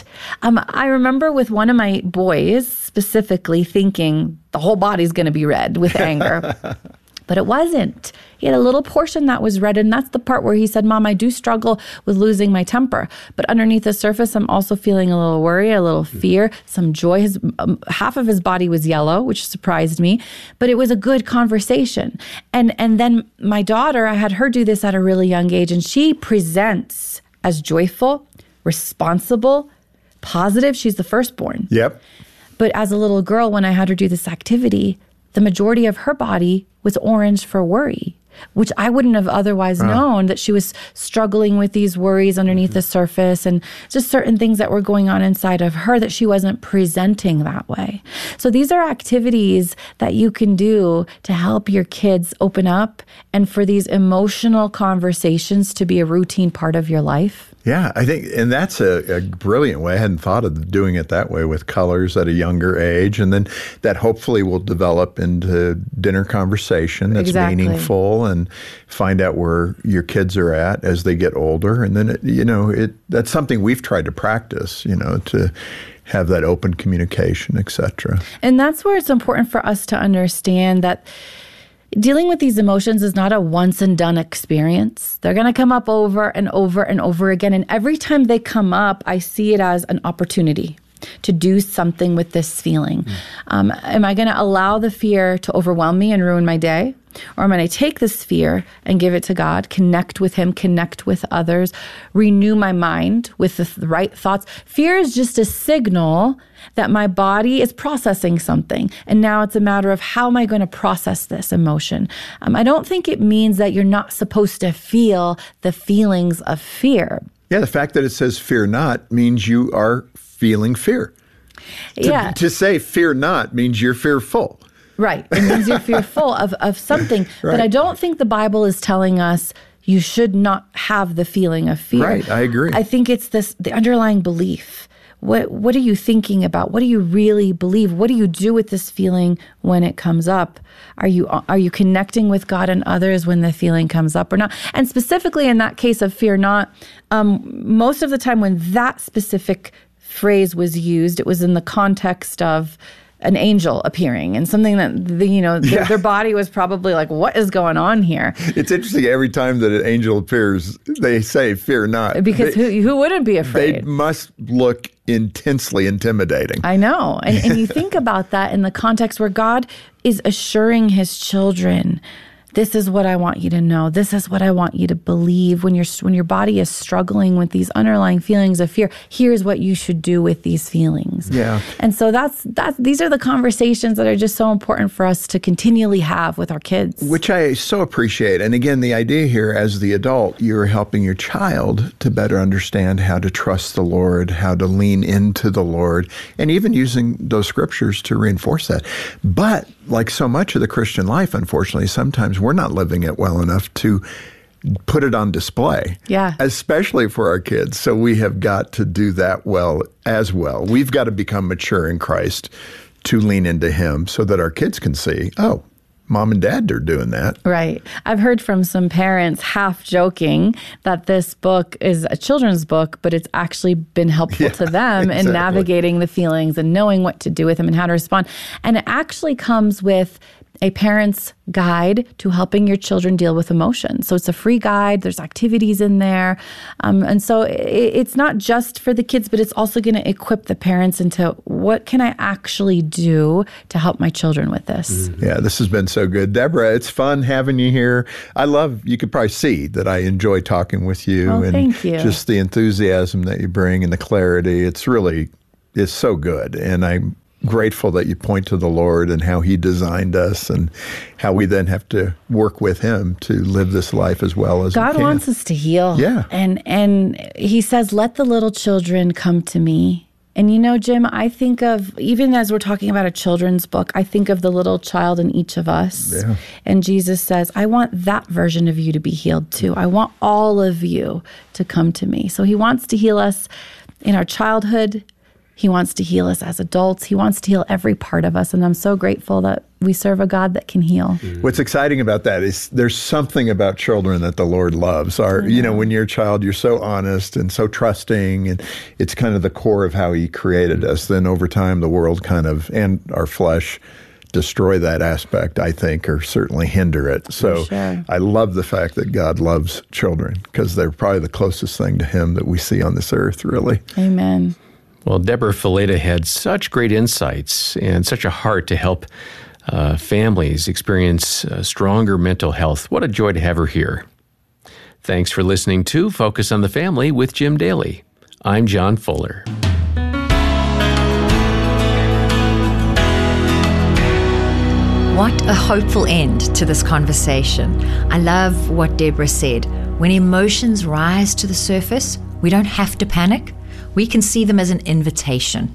I remember with one of my boys specifically thinking the whole body's going to be red with anger. But it wasn't. He had a little portion that was red, and that's the part where he said, Mom, I do struggle with losing my temper. But underneath the surface, I'm also feeling a little worry, a little fear, some joy. Half of his body was yellow, which surprised me. But it was a good conversation. And then my daughter, I had her do this at a really young age, and she presents as joyful, responsible, positive. She's the firstborn. Yep. But as a little girl, when I had her do this activity, the majority of her body was orange for worry, which I wouldn't have otherwise known, that she was struggling with these worries underneath the surface and just certain things that were going on inside of her that she wasn't presenting that way. So these are activities that you can do to help your kids open up and for these emotional conversations to be a routine part of your life. Yeah, I think, and that's a brilliant way. I hadn't thought of doing it that way with colors at a younger age, and then that hopefully will develop into dinner conversation that's meaningful, and find out where your kids are at as they get older. And then, that's something we've tried to practice, to have that open communication, et cetera. And that's where it's important for us to understand that dealing with these emotions is not a once and done experience. They're going to come up over and over and over again. And every time they come up, I see it as an opportunity to do something with this feeling. Am I going to allow the fear to overwhelm me and ruin my day? Or am I going to take this fear and give it to God, connect with Him, connect with others, renew my mind with the right thoughts? Fear is just a signal that my body is processing something. And now it's a matter of, how am I going to process this emotion? I don't think it means that you're not supposed to feel the feelings of fear. Yeah, the fact that it says fear not means you are feeling fear. To say fear not means you're fearful. Right. It means you're fearful of something. Right. But I don't think the Bible is telling us you should not have the feeling of fear. Right. I agree. I think it's the underlying belief. What are you thinking about? What do you really believe? What do you do with this feeling when it comes up? Are you connecting with God and others when the feeling comes up or not? And specifically in that case of fear not, most of the time when that specific phrase was used, it was in the context of an angel appearing and something that, their body was probably like, what is going on here? It's interesting. Every time that an angel appears, they say, fear not. Because who wouldn't be afraid? They must look intensely intimidating. I know. And you think about that in the context where God is assuring His children, this is what I want you to know. This is what I want you to believe. When your body is struggling with these underlying feelings of fear, here's what you should do with these feelings. Yeah. And so these are the conversations that are just so important for us to continually have with our kids. Which I so appreciate. And again, the idea here, as the adult, you're helping your child to better understand how to trust the Lord, how to lean into the Lord, and even using those scriptures to reinforce that. But like so much of the Christian life, unfortunately, sometimes we're not living it well enough to put it on display. Yeah. Especially for our kids. So we have got to do that well as well. We've got to become mature in Christ to lean into him so that our kids can see, oh, Mom and Dad are doing that. Right. I've heard from some parents half joking that this book is a children's book, but it's actually been helpful to them in navigating the feelings and knowing what to do with them and how to respond. And it actually comes with a parent's guide to helping your children deal with emotions. So it's a free guide. There's activities in there. And so it's not just for the kids, but it's also going to equip the parents into what can I actually do to help my children with this? Yeah, this has been so good. Deborah, it's fun having you here. You could probably see that I enjoy talking with you. Oh, and thank you. Just the enthusiasm that you bring and the clarity. It's so good. And I'm grateful that you point to the Lord and how he designed us and how we then have to work with him to live this life as well as God we can. wants us to heal. Yeah. And he says, let the little children come to me. And you know, Jim, I think of, even as we're talking about a children's book, I think of the little child in each of us. Yeah. And Jesus says, I want that version of you to be healed too. I want all of you to come to me. So he wants to heal us in our childhood. He wants to heal us as adults. He wants to heal every part of us. And I'm so grateful that we serve a God that can heal. What's exciting about that is there's something about children that the Lord loves. When you're a child, you're so honest and so trusting, and it's kind of the core of how he created us. Then over time, the world and our flesh destroy that aspect, I think, or certainly hinder it. So sure. I love the fact that God loves children because they're probably the closest thing to him that we see on this earth, really. Amen. Well, Deborah Fileta had such great insights and such a heart to help families experience stronger mental health. What a joy to have her here. Thanks for listening to Focus on the Family with Jim Daly. I'm John Fuller. What a hopeful end to this conversation. I love what Deborah said. When emotions rise to the surface, we don't have to panic. We can see them as an invitation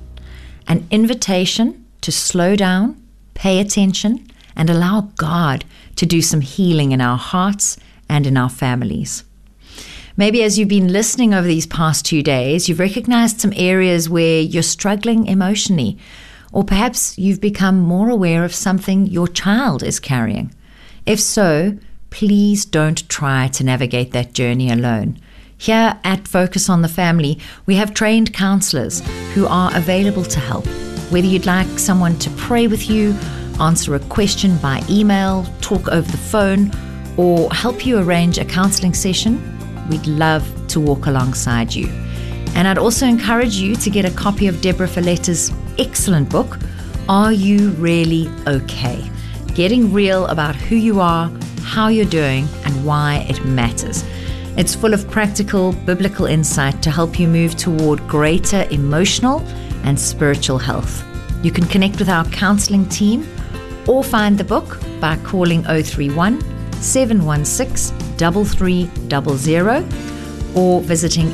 to slow down, pay attention, and allow God to do some healing in our hearts and in our families. Maybe as you've been listening over these past 2 days, you've recognized some areas where you're struggling emotionally, or perhaps you've become more aware of something your child is carrying. If so, please don't try to navigate that journey alone. Here at Focus on the Family, we have trained counselors who are available to help. Whether you'd like someone to pray with you, answer a question by email, talk over the phone, or help you arrange a counseling session, we'd love to walk alongside you. And I'd also encourage you to get a copy of Deborah Fileta's excellent book, Are You Really Okay? Getting real about who you are, how you're doing, and why it matters. It's full of practical biblical insight to help you move toward greater emotional and spiritual health. You can connect with our counseling team or find the book by calling 031 716 3300 or visiting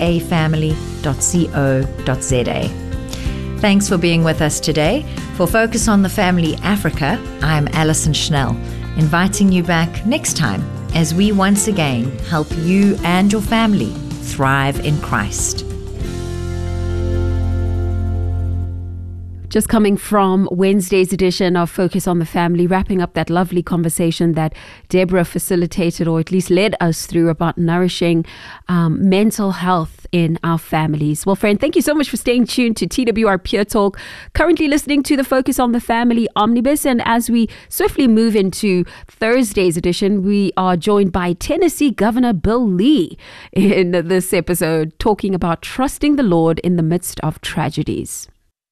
safamily.co.za. Thanks for being with us today. For Focus on the Family Africa, I'm Alison Schnell, inviting you back next time as we once again help you and your family thrive in Christ. Just coming from Wednesday's edition of Focus on the Family, wrapping up that lovely conversation that Deborah facilitated, or at least led us through, about nourishing mental health in our families. Well, friend, thank you so much for staying tuned to TWR Pure Talk. Currently listening to the Focus on the Family Omnibus. And as we swiftly move into Thursday's edition, we are joined by Tennessee Governor Bill Lee in this episode, talking about trusting the Lord in the midst of tragedies.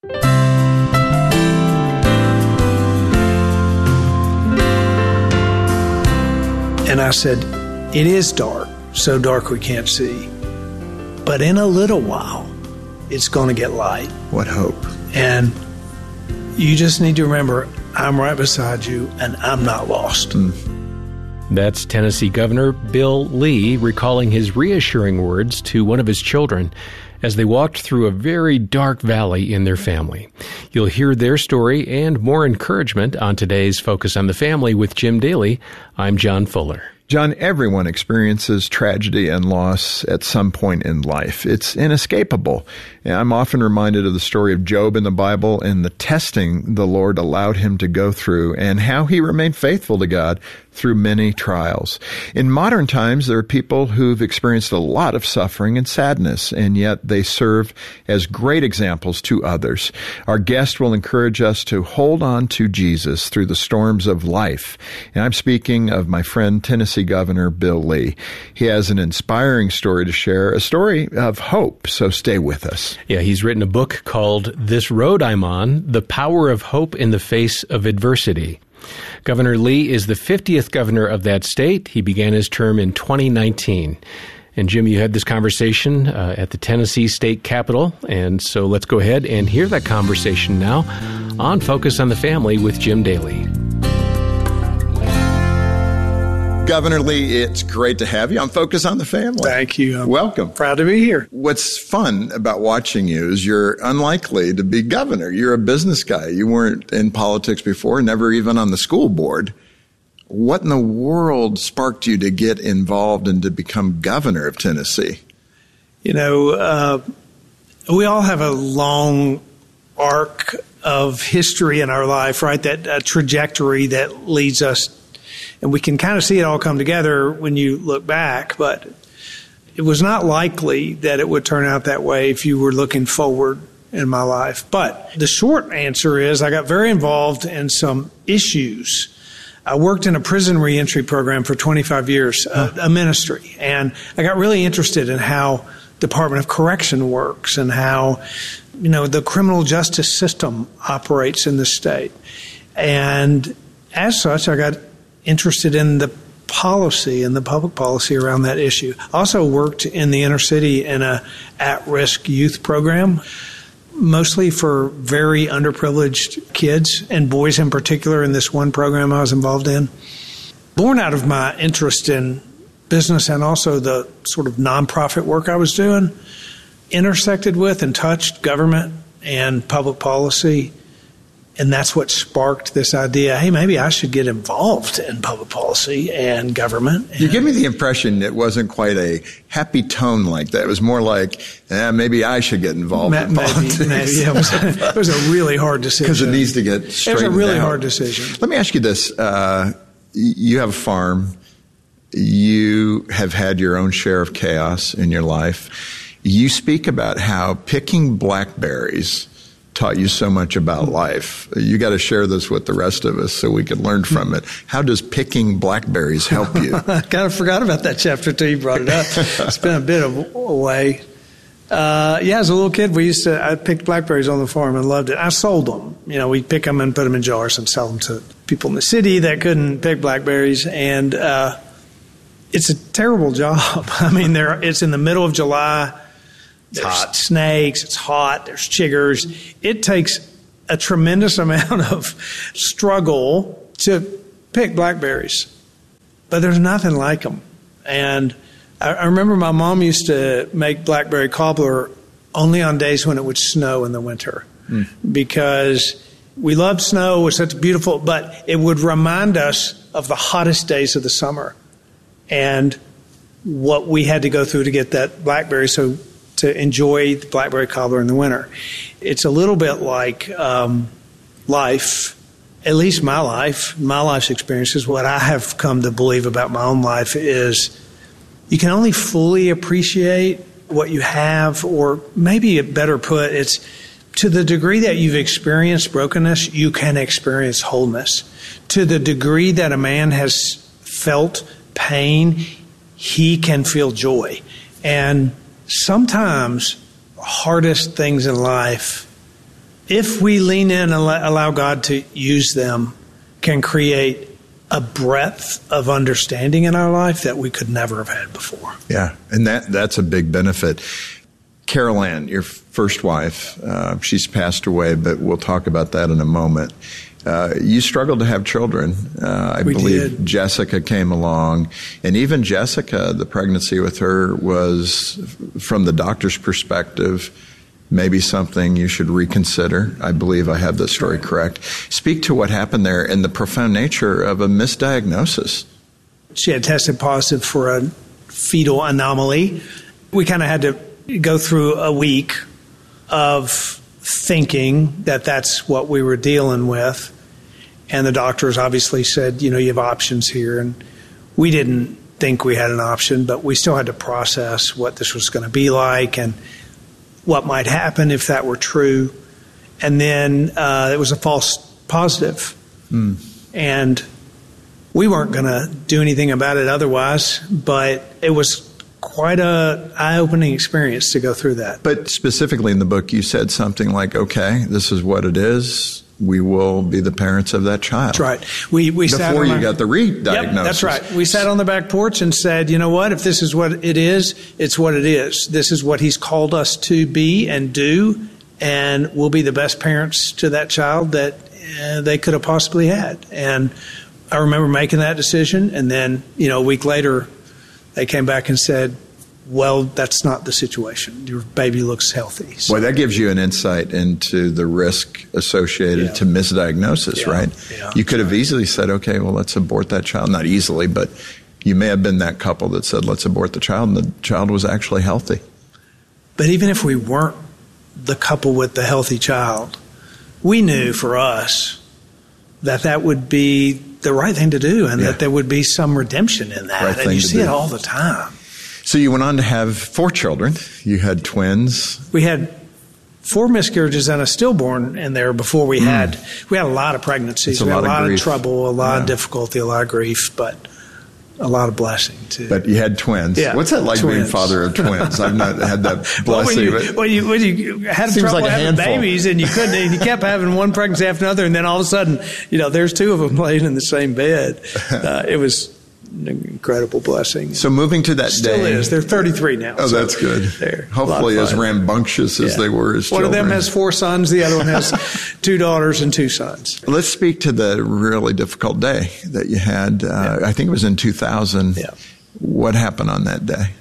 And I said, it is dark, so dark we can't see. But in a little while, it's going to get light. What hope. And you just need to remember, I'm right beside you, and I'm not lost. That's Tennessee Governor Bill Lee recalling his reassuring words to one of his children as they walked through a very dark valley in their family. You'll hear their story and more encouragement on today's Focus on the Family with Jim Daly. I'm John Fuller. John, everyone experiences tragedy and loss at some point in life. It's inescapable. I'm often reminded of the story of Job in the Bible and the testing the Lord allowed him to go through and how he remained faithful to God through many trials. In modern times, there are people who've experienced a lot of suffering and sadness, and yet they serve as great examples to others. Our guest will encourage us to hold on to Jesus through the storms of life. And I'm speaking of my friend, Tennessee Governor Bill Lee. He has an inspiring story to share, a story of hope, so stay with us. Yeah, he's written a book called This Road I'm On, The Power of Hope in the Face of Adversity. Governor Lee is the 50th governor of that state. He began his term in 2019. And Jim, you had this conversation at the Tennessee State Capitol, and so let's go ahead and hear that conversation now on Focus on the Family with Jim Daly. Governor Lee, it's great to have you on Focus on the Family. Thank you. Welcome. Proud to be here. What's fun about watching you is you're unlikely to be governor. You're a business guy. You weren't in politics before, never even on the school board. What in the world sparked you to get involved and to become governor of Tennessee? You know, we all have a long arc of history in our life, right? That trajectory that leads us. And we can kind of see it all come together when you look back, but it was not likely that it would turn out that way if you were looking forward in my life. But the short answer is I got very involved in some issues. I worked in a prison reentry program for 25 years, a ministry, and I got really interested in how Department of Correction works and how, you know, the criminal justice system operates in the state. And as such, I got interested in the policy and the public policy around that issue. Also worked in the inner city in a at-risk youth program, mostly for very underprivileged kids and boys in particular in this one program I was involved in. Born out of my interest in business and also the sort of nonprofit work I was doing, intersected with and touched government and public policy. And that's what sparked this idea, hey, maybe I should get involved in public policy and government. You give me the impression it wasn't quite a happy tone like that. It was more like, maybe I should get involved in politics. Maybe. It was a really hard decision. Because it needs to get straightened out. It was a really hard decision. Let me ask you this. You have a farm. You have had your own share of chaos in your life. You speak about how picking blackberries taught you so much about life. You got to share this with the rest of us so we can learn from it. How does picking blackberries help you? I kind of forgot about that chapter till you brought it up. It's been a bit of a way. As a little kid, I picked blackberries on the farm and loved it. I sold them. You know, we'd pick them and put them in jars and sell them to people in the city that couldn't pick blackberries. And it's a terrible job. I mean, it's in the middle of July. There's hot snakes, it's hot, there's chiggers. It takes a tremendous amount of struggle to pick blackberries, but there's nothing like them. And I remember my mom used to make blackberry cobbler only on days when it would snow in the winter because we loved snow, it was such beautiful, but it would remind us of the hottest days of the summer and what we had to go through to get that blackberry to enjoy the blackberry cobbler in the winter. It's a little bit like life, at least my life's experiences. What I have come to believe about my own life is you can only fully appreciate what you have, or maybe better put, it's to the degree that you've experienced brokenness, you can experience wholeness. To the degree that a man has felt pain, he can feel joy. And sometimes hardest things in life, if we lean in and allow God to use them, can create a breadth of understanding in our life that we could never have had before. Yeah, and that's a big benefit. Carol Ann, your first wife, she's passed away, but we'll talk about that in a moment. You struggled to have children. I believe Jessica came along, and even Jessica, the pregnancy with her was, from the doctor's perspective, maybe something you should reconsider. I believe I have this story correct. Speak to what happened there and the profound nature of a misdiagnosis. She had tested positive for a fetal anomaly. We kind of had to go through a week of thinking that that's what we were dealing with. And the doctors obviously said, you have options here. And we didn't think we had an option, but we still had to process what this was going to be like and what might happen if that were true. And then it was a false positive. And we weren't going to do anything about it otherwise, but it was quite a eye-opening experience to go through that. But specifically in the book, you said something like, okay, this is what it is. We will be the parents of that child. That's right. We sat before on you got the re-diagnosis. Yep, that's right. We sat on the back porch and said, you know what? If this is what it is, it's what it is. This is what he's called us to be and do, and we'll be the best parents to that child that they could have possibly had. And I remember making that decision, and then, a week later, they came back and said, well, that's not the situation. Your baby looks healthy. So. Boy, that gives you an insight into the risk associated to misdiagnosis, right? Yeah, you could have easily said, okay, well, let's abort that child. Not easily, but you may have been that couple that said, let's abort the child, and the child was actually healthy. But even if we weren't the couple with the healthy child, we knew for us that would be the right thing to do, and that there would be some redemption in that. Right, and you see it all the time. So you went on to have 4 children. You had twins. We had 4 miscarriages and a stillborn in there before we had a lot of pregnancies. We had a lot of trouble, a lot of difficulty, a lot of grief, but a lot of blessing too. But you had twins. Yeah, what's that like being father of twins? I've not had that blessing. When you had trouble having babies and you couldn't, and you kept having one pregnancy after another, and then all of a sudden, there's 2 of them laying in the same bed. It was an incredible blessing. So moving to that Still day. is. They're 33 now. Oh, so that's good. They're hopefully as rambunctious as they were as children. One of them has 4 sons. The other one has 2 daughters and 2 sons. Let's speak to the really difficult day that you had. I think it was in 2000. Yeah. What happened on that day?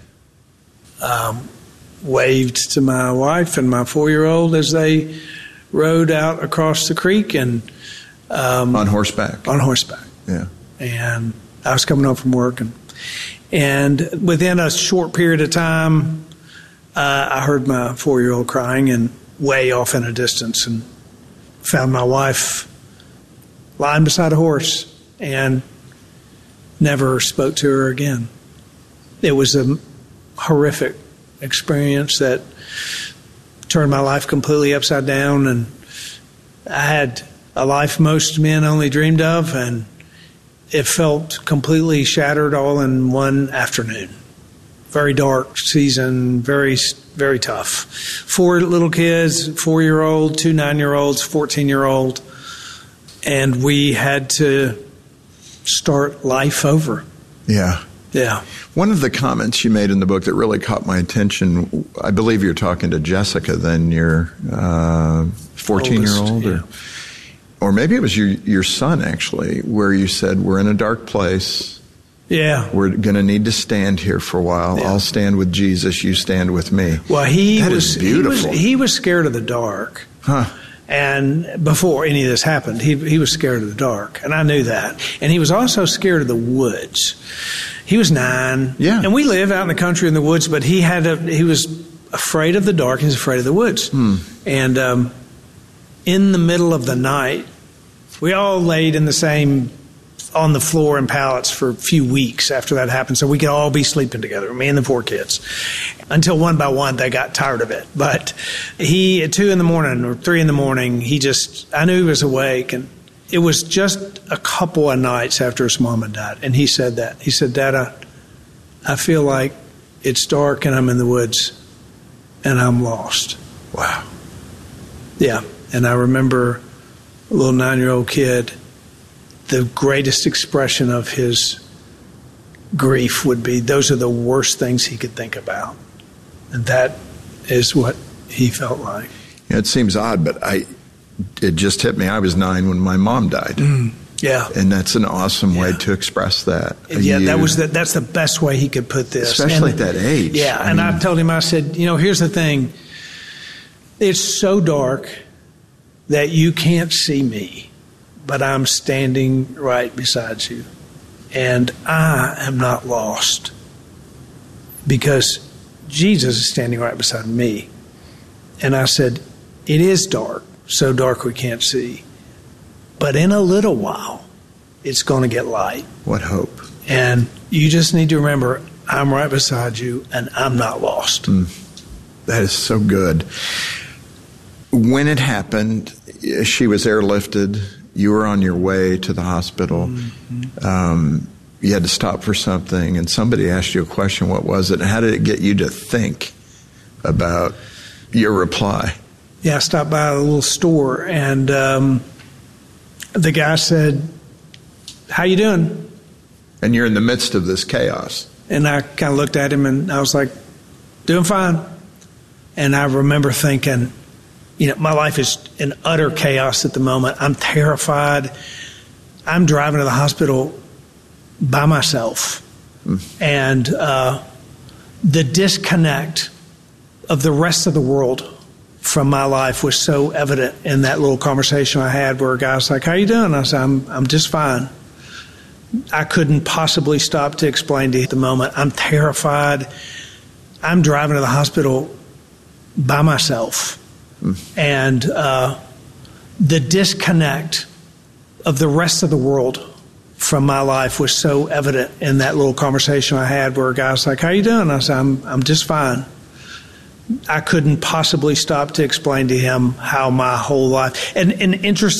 Waved to my wife and my 4-year-old as they rode out across the creek and on horseback. On horseback. Yeah. And I was coming home from work, and within a short period of time, I heard my 4-year-old crying and way off in a distance, and found my wife lying beside a horse and never spoke to her again. It was a horrific experience that turned my life completely upside down, and I had a life most men only dreamed of, and it felt completely shattered all in one afternoon. Very dark season, very, very tough. 4 little kids, 4-year-old, 2 9-year-olds, 14-year-old, and we had to start life over. Yeah. Yeah. One of the comments you made in the book that really caught my attention, I believe you're talking to Jessica then, your 14-year-old, or maybe it was your son, actually, where you said, we're in a dark place. Yeah. We're going to need to stand here for a while. Yeah. I'll stand with Jesus. You stand with me. Well, that is beautiful. He was scared of the dark. Huh. And before any of this happened, he was scared of the dark. And I knew that. And he was also scared of the woods. He was 9. Yeah. And we live out in the country in the woods, but he was afraid of the dark. He was afraid of the woods. And in the middle of the night, we all laid on the floor in pallets for a few weeks after that happened, so we could all be sleeping together, me and the 4 kids, until one by one they got tired of it. But he, at 2 in the morning or 3 in the morning, I knew he was awake, and it was just a couple of nights after his mom had died, and he said that. He said, Dad, I feel like it's dark and I'm in the woods and I'm lost. Wow. Yeah. And I remember a little 9-year-old kid, the greatest expression of his grief would be, those are the worst things he could think about. And that is what he felt like. Yeah, it seems odd, but it just hit me. I was 9 when my mom died. Yeah. And that's an awesome way to express that. Yeah, that's the best way he could put this. Especially at that age. Yeah, I told him, I said, here's the thing. It's so dark that you can't see me, but I'm standing right beside you. and I am not lost because Jesus is standing right beside me. And I said, it is dark, so dark we can't see. But in a little while, it's going to get light. What hope. And you just need to remember, I'm right beside you, and I'm not lost. That is so good. When it happened, she was airlifted. You were on your way to the hospital. You had to stop for something, and somebody asked you a question. What was it? And how did it get you to think about your reply? Yeah, I stopped by a little store, and the guy said, how you doing? And you're in the midst of this chaos. And I kind of looked at him, and I was like, doing fine. And I remember thinking, my life is in utter chaos at the moment. I'm terrified. I'm driving to the hospital by myself. And the disconnect of the rest of the world from my life was so evident in that little conversation I had where a guy's like, how you doing? I said, I'm just fine. I couldn't possibly stop to explain to you at the moment. I'm terrified. I'm driving to the hospital by myself. And the disconnect of the rest of the world from my life was so evident in that little conversation I had where a guy's like, how you doing? I said, I'm just fine. I couldn't possibly stop to explain to him how my whole life, and interesting